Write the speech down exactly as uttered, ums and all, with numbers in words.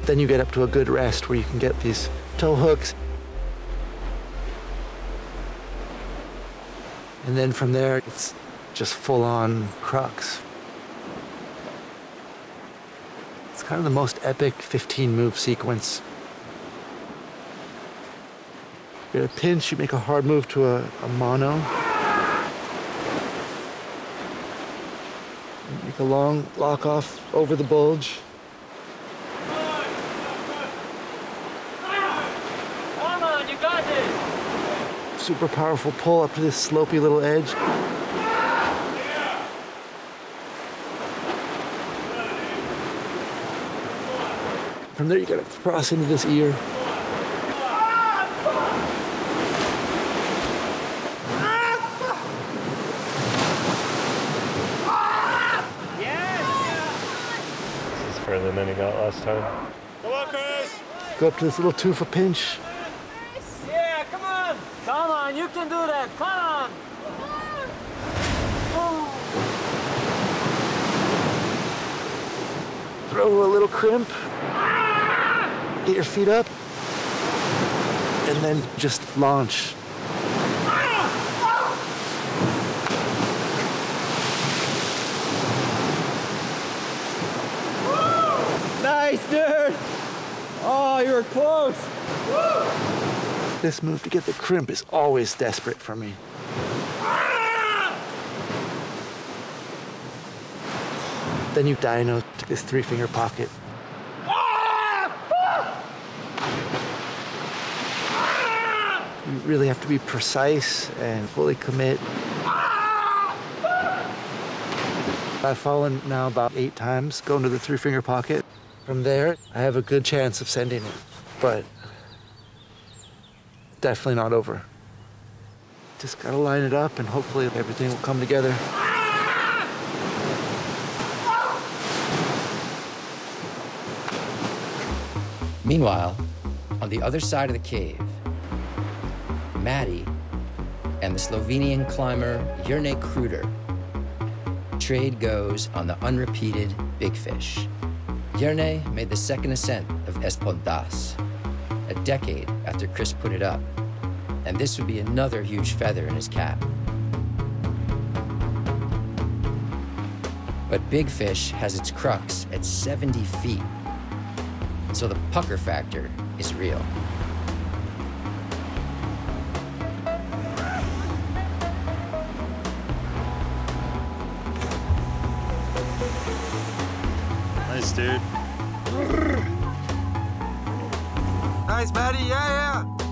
Then you get up to a good rest where you can get these tow hooks. And then from there, it's just full-on crux. It's kind of the most epic fifteen-move sequence. You get a pinch, you make a hard move to a, a mono. Make a long lock off over the bulge. Come on, you got this! Super powerful pull up to this slopey little edge. From there, you gotta cross into this ear. Further than he got last time. Come on, Chris! Go up to this little tufa pinch. Yeah, come on! Come on, you can do that, come on! Throw a little crimp. Get your feet up. And then just launch. Nice, dude! Oh, you were close! This move to get the crimp is always desperate for me. Then you dyno to this three-finger pocket. You really have to be precise and fully commit. I've fallen now about eight times going to the three-finger pocket. From there, I have a good chance of sending it, but definitely not over. Just gotta line it up and hopefully everything will come together. Meanwhile, on the other side of the cave, Maddie and the Slovenian climber Jernej Kruder trade goes on the unrepeated Big Fish. Jernej made the second ascent of Espondas, a decade after Chris put it up, and this would be another huge feather in his cap. But Big Fish has its crux at seventy feet, so the pucker factor is real. Nice, dude. Nice, Maddie. Yeah, yeah.